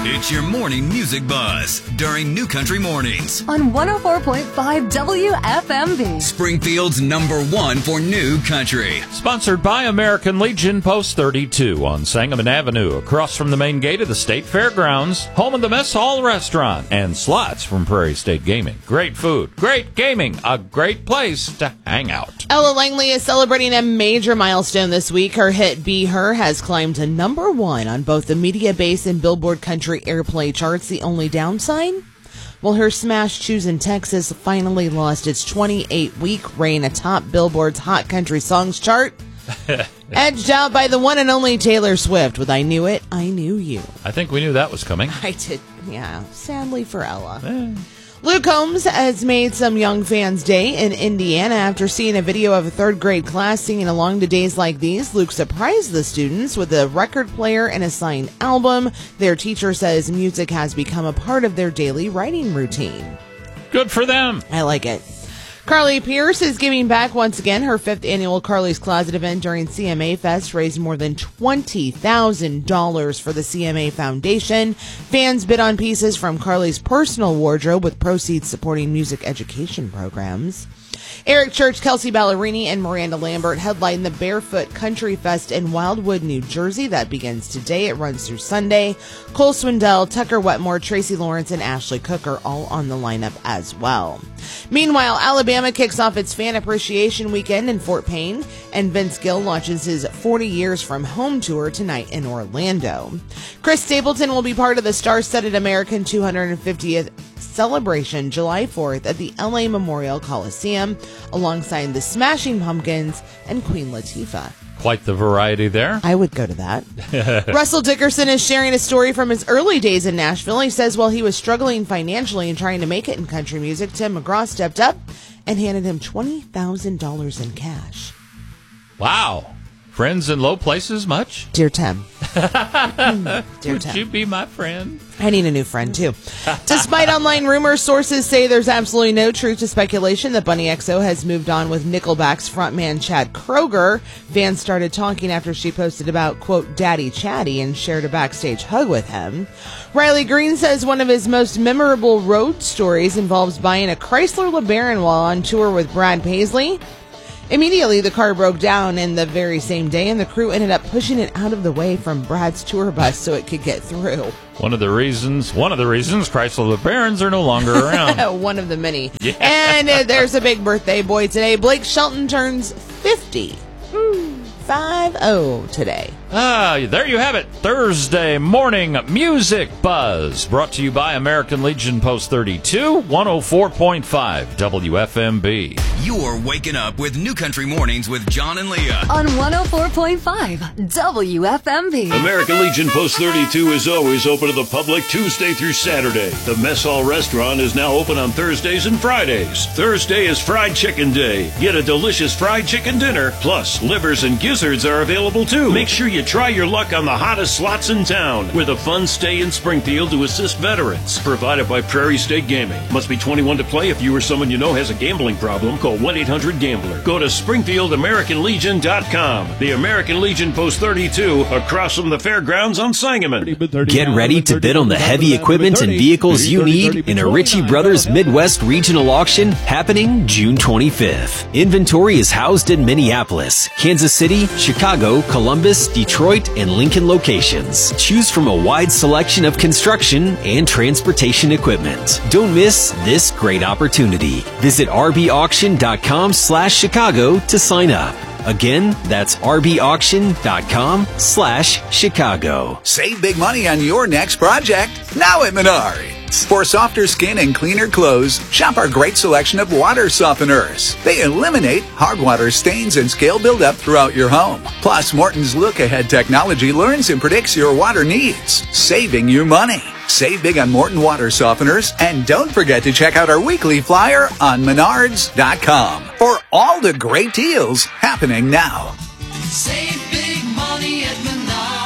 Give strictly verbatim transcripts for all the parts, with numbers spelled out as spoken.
It's your morning music buzz during New Country Mornings on one oh four point five W F M B. Springfield's number one for New Country. Sponsored by American Legion Post thirty-two on Sangamon Avenue, across from the main gate of the State Fairgrounds, home of the Mess Hall Restaurant, and slots from Prairie State Gaming. Great food, great gaming, a great place to hang out. Ella Langley is celebrating a major milestone this week. Her hit Be Her has climbed to number one on both the Media Base and Billboard Country Airplay charts. The only downside? Well, her smash Choosing Texas finally lost its twenty-eight week reign atop Billboard's Hot Country Songs chart, edged out by the one and only Taylor Swift with I Knew It, I Knew You. I think we knew that was coming. I did, yeah, sadly for Ella. Eh. Luke Combs has made some young fans' day in Indiana after seeing a video of a third grade class singing along to days like these. Luke surprised the students with a record player and a signed album. Their teacher says music has become a part of their daily writing routine. Good for them. I like it. Carly Pierce is giving back once again. Her fifth annual Carly's Closet event during C M A Fest raised more than twenty thousand dollars for the C M A Foundation. Fans bid on pieces from Carly's personal wardrobe with proceeds supporting music education programs. Eric Church, Kelsey Ballerini, and Miranda Lambert headline the Barefoot Country Fest in Wildwood, New Jersey. That begins today. It runs through Sunday. Cole Swindell, Tucker Wetmore, Tracy Lawrence, and Ashley Cook are all on the lineup as well. Meanwhile, Alabama kicks off its Fan Appreciation Weekend in Fort Payne, and Vince Gill launches his forty Years from Home tour tonight in Orlando. Chris Stapleton will be part of the star-studded American two hundred fiftieth celebration July fourth at the L A Memorial Coliseum alongside the Smashing Pumpkins and Queen Latifah. Quite the variety there. I would go to that. Russell Dickerson is sharing a story from his early days in Nashville. He says while he was struggling financially and trying to make it in country music, Tim McGraw stepped up and handed him twenty thousand dollars in cash. Wow. Friends in low places much? Dear Tim. Dear Would Tim. you be my friend? I need a new friend, too. Despite online rumors, sources say there's absolutely no truth to speculation that Bunny X O has moved on with Nickelback's frontman Chad Kroeger. Fans started talking after she posted about, quote, Daddy Chatty and shared a backstage hug with him. Riley Green says one of his most memorable road stories involves buying a Chrysler LeBaron while on tour with Brad Paisley. Immediately, the car broke down in the very same day, and the crew ended up pushing it out of the way from Brad's tour bus so it could get through. One of the reasons, one of the reasons Chrysler LeBarons are no longer around. One of the many. Yeah. And uh, there's a big birthday boy today. Blake Shelton turns fifty. five oh today. Ah, there you have it. Thursday morning music buzz brought to you by American Legion Post thirty-two, one oh four point five W F M B. You're waking up with New Country Mornings with John and Leah on one oh four point five W F M B. American Legion Post thirty-two is always open to the public Tuesday through Saturday. The Mess Hall Restaurant is now open on Thursdays and Fridays. Thursday is Fried Chicken Day. Get a delicious fried chicken dinner, plus livers and gizzards are available too. Make sure you try your luck on the hottest slots in town with a fun stay in Springfield to assist veterans. Provided by Prairie State Gaming. Must be twenty-one to play. If you or someone you know has a gambling problem, call one eight hundred gambler. Go to Springfield American Legion dot com. The American Legion Post thirty-two across from the fairgrounds on Sangamon. Get ready to bid on the heavy equipment and vehicles you need in a Ritchie Brothers Midwest Regional Auction happening June twenty-fifth. Inventory is housed in Minneapolis, Kansas City, Chicago, Columbus, Detroit, and Lincoln locations. Choose from a wide selection of construction and transportation equipment. Don't miss this great opportunity. Visit R B auction dot com slash Chicago to sign up. Again, that's R B auction dot com slash Chicago. Save big money on your next project now at Menards. For softer skin and cleaner clothes, shop our great selection of water softeners. They eliminate hard water stains and scale buildup throughout your home. Plus, Morton's look-ahead technology learns and predicts your water needs, saving you money. Save big on Morton water softeners, and don't forget to check out our weekly flyer on Menards dot com for all the great deals happening now. Save big money at Menards.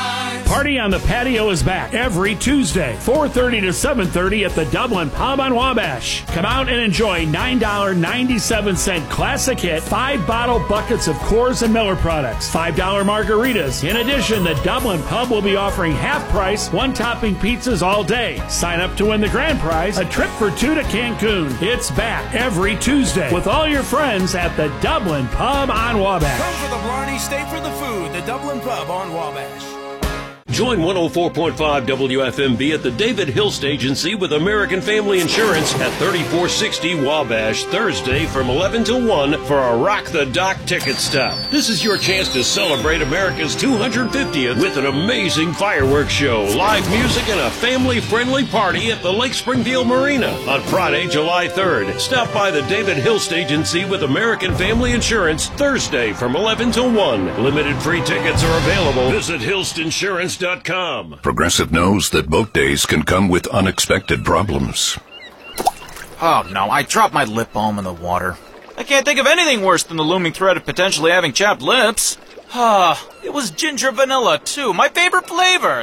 Party on the Patio is back every Tuesday, four thirty to seven thirty at the Dublin Pub on Wabash. Come out and enjoy nine dollars and ninety-seven cents classic hit, five bottle buckets of Coors and Miller products, five dollars margaritas. In addition, the Dublin Pub will be offering half-price, one-topping pizzas all day. Sign up to win the grand prize, a trip for two to Cancun. It's back every Tuesday with all your friends at the Dublin Pub on Wabash. Come for the Blarney, stay for the food. The Dublin Pub on Wabash. Join one oh four point five W F M B at the David Hilst Agency with American Family Insurance at thirty-four sixty Wabash Thursday from eleven to one for a Rock the Dock ticket stop. This is your chance to celebrate America's two hundred fiftieth with an amazing fireworks show, live music, and a family-friendly party at the Lake Springfield Marina on Friday, July third. Stop by the David Hilst Agency with American Family Insurance Thursday from eleven to one. Limited free tickets are available. Visit Hilst Insurance dot com. Progressive knows that boat days can come with unexpected problems. Oh no, I dropped my lip balm in the water. I can't think of anything worse than the looming threat of potentially having chapped lips. Ah, it was ginger vanilla too, my favorite flavor.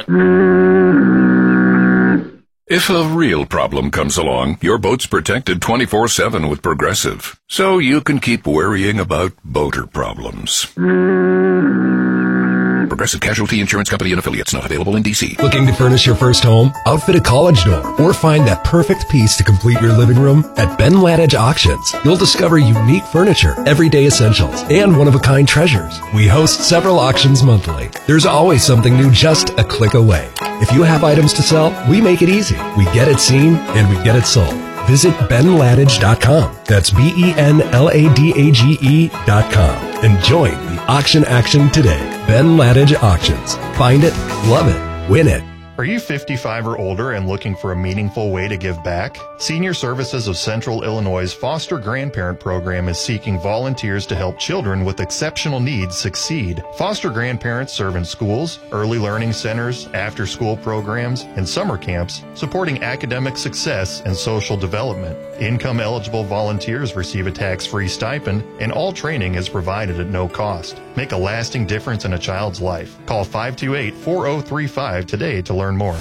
If a real problem comes along, your boat's protected twenty-four seven with Progressive, so you can keep worrying about boater problems. Progressive Casualty Insurance Company and Affiliates, not available in D C. Looking to furnish your first home? Outfit a college dorm or find that perfect piece to complete your living room? At Ben Ladage Auctions, you'll discover unique furniture, everyday essentials, and one-of-a-kind treasures. We host several auctions monthly. There's always something new just a click away. If you have items to sell, we make it easy. We get it seen and we get it sold. Visit Ben Ladage dot com. That's B E N L A D A G E dot com. And join the auction action today. Ben Ladage Auctions. Find it, love it, win it. Are you fifty-five or older and looking for a meaningful way to give back? Senior Services of Central Illinois' Foster Grandparent Program is seeking volunteers to help children with exceptional needs succeed. Foster grandparents serve in schools, early learning centers, after-school programs, and summer camps, supporting academic success and social development. Income-eligible volunteers receive a tax-free stipend, and all training is provided at no cost. Make a lasting difference in a child's life. Call five two eight, four oh three five today to learn more.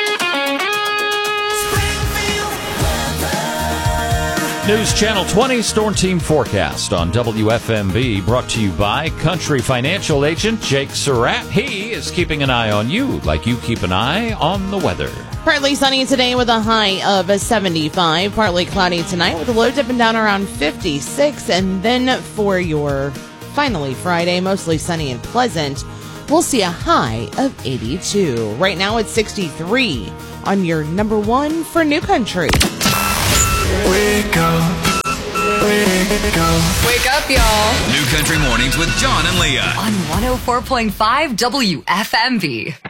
News Channel twenty Storm Team Forecast on W F M B, brought to you by Country Financial Agent Jake Surratt. He is keeping an eye on you like you keep an eye on the weather. Partly sunny today with a high of seventy-five. Partly cloudy tonight with a low dipping down around fifty-six. And then for your finally Friday, mostly sunny and pleasant, we'll see a high of eighty-two. Right now it's sixty-three on your number one for New Country. Wake up. Wake up. Wake up, y'all. New Country Mornings with John and Leah. On one oh four point five W F M V.